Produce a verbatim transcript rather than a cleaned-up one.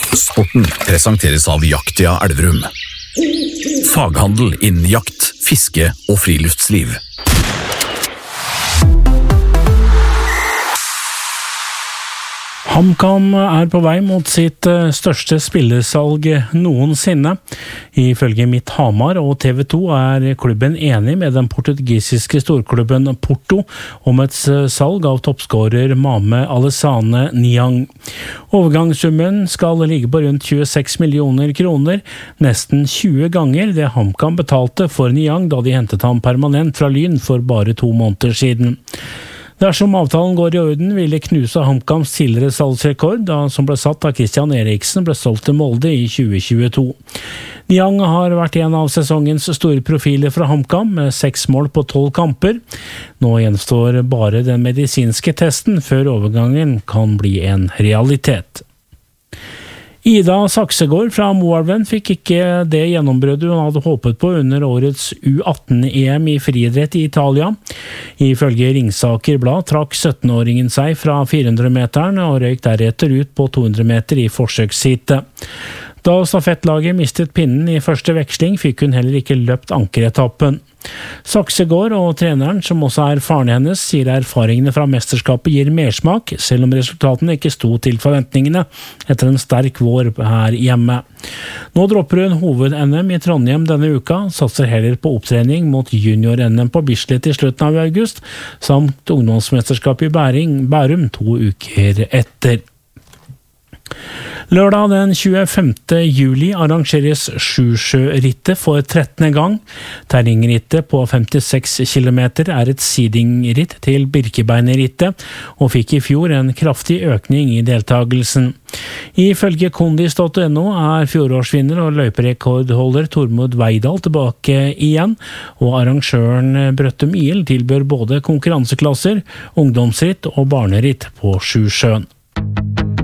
Sporten presenteres av Jaktia Elverum. Faghandel innen jakt, fiske og friluftsliv. HamKam er på vei mot sitt største spillersalg noensinne. Ifølge Mitt Hamar og T V to er klubben enig med den portugisiske storklubben Porto om et salg av toppskårer Mame Alessane Niang. Overgangssummen skal ligge på rundt tjueseks millioner kroner, nesten tjue ganger det HamKam betalte for Niang da de hentet ham permanent fra Lyn for bare to måneder siden. Dersom avtalen går i orden, vil det knuse HamKams tidligere salgsrekord, da som ble satt da Christian Eriksen ble solgt til Molde i tjue tjueto. Niang har vært en av sesongens store profiler fra HamKam, med seks mål på tolv kamper. Nå gjenstår bare den medisinske testen, før overgangen kan bli en realitet. Ida Saksegård fra Moelven fikk ikke det gjennombruddet hun hadde håpet på under årets U atten-E M i friidrett i Italia. Ifølge Ringsaker Blad trakk syttenåringen seg fra fire hundre meteren og røyk deretter ut på to hundre meter i forsøksheatet. Da stafettlaget mistet pinnen i første veksling, fikk hun heller ikke løpt ankeretappen. Saksegård og treneren, som også er faren hennes, sier erfaringene fra mesterskapet gir mersmak, selv om resultatene ikke sto til forventningene etter en sterk vår her hjemme. Nå dropper hun hoved-N M i Trondheim denne uka, satser heller på opptrening mot junior-N M på Bislett i slutten av august, samt ungdomsmesterskapet i Bæring, Bærum to uker etter. Lørdag den tjuefemte juli arrangeres Sjusjørittet for trettende gang. Terrengrittet på femtiseks kilometer er et seedingritt til Birkebeinerrittet, og fikk i fjor en kraftig økning i deltagelsen. Ifølge kondis punktum no er fjorårsvinner og løyperekordholder Tormod Veidal tilbake igjen, og arrangøren Brøttum I L tilbør både konkurranseklasser, ungdomsritt og barneritt på Sjusjøen.